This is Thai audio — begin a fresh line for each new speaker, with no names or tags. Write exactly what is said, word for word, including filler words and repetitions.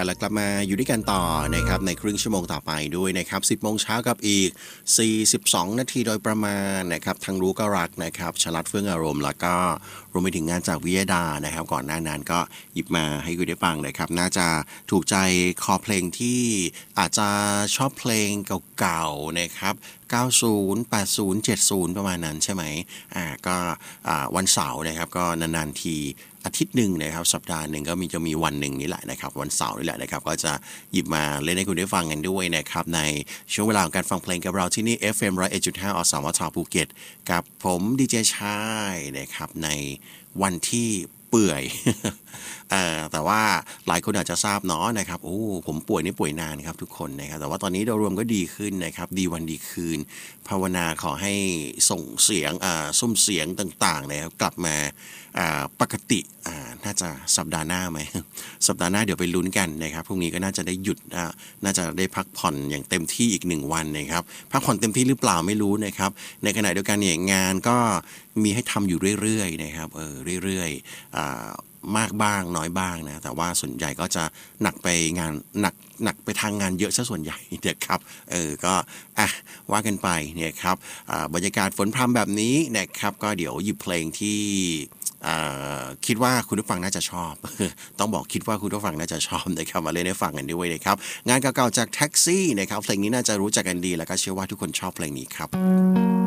แล้วกลับมาอยู่ด้วยกันต่อนะครับในครึ่งชั่วโมงต่อไปด้วยนะครับสิบโมงเช้ากับอีกสี่สิบสองนาทีโดยประมาณนะครับทั้งรู้ก็รักนะครับชลัดเฟื่องอารมณ์แล้วก็รวมไปถึงงานจากวิยดานะครับก่อนหน้านั้นก็หยิบมาให้คุณได้ฟังนะครับน่าจะถูกใจคอเพลงที่อาจจะชอบเพลงเก่าๆนะครับเก้าสิบ แปดสิบ เจ็ดสิบประมาณนั้นใช่ไหมอ่าก็อ่าวันเสาร์นะครับก็นานๆทีอาทิตย์หนึ่งนะครับสัปดาห์หนึ่งก็มีจะมีวันหนึ่งนี่แหละนะครับวันเสาร์นี่แหละนะครับก็จะหยิบมาเล่นให้คุณได้ฟังกันด้วยนะครับในช่วงเวลาของการฟังเพลงกับเราที่นี่ เอฟ เอ็ม หนึ่งร้อยเอ็ดจุดห้า อสมทภูเก็ตกับผมดีเจชายนะครับในวันที่เปื่อย แต่ว่าหลายคนอาจจะทราบเนาะนะครับโอ้ผมป่วยนี่ป่วยนานครับทุกคนนะครับแต่ว่าตอนนี้โดยรวมก็ดีขึ้นนะครับดีวันดีคืนภาวนาขอให้ส่งเสียงอ่าซุ้มเสียงต่างๆนะครับกลับมาอ่าปกติอ่าน่าจะสัปดาห์หน้าไหม สัปดาห์หน้าเดี๋ยวไปลุ้นกันนะครับพรุ่งนี้ก็น่าจะได้หยุดอ่าน่าจะได้พักผ่อนอย่างเต็มที่อีกหนึ่งวันนะครับพักผ่อนเต็มที่หรือเปล่าไม่รู้นะครับในขณะเดียวกันเนี่ยงานก็มีให้ทำอยู่เรื่อยๆนะครับเออเรื่อยๆอ่ามากบ้างน้อยบ้างนะแต่ว่าส่วนใหญ่ก็จะหนักไปงานหนักหนักไปทางงานเยอะซะส่วนใหญ่นะครับเออก็อ่ะว่ากันไปเนี่ยครับบรรยากาศฝนพรำแบบนี้นะครับก็เดี๋ยวหยิบเพลงที่คิดว่าคุณผู้ฟังน่าจะชอบ ต้องบอกคิดว่าคุณผู้ฟังน่าจะชอบนะครับมาเล่นให้ฟังกันด้วยนะครับงานเก่าๆจากแท็กซี่นะครับเพลงนี้น่าจะรู้จักกันดีแล้วก็เชื่อว่าทุกคนชอบเพลงนี้ครับ